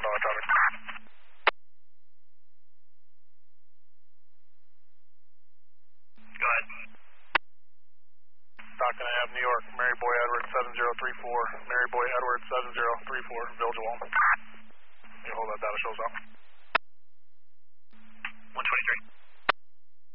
Illinois traffic. Go ahead. Stockton Ave, New York, Mary Boy Edward 7034, Mary Boy Edward 7034, Village of Walton. You hold that data shows up.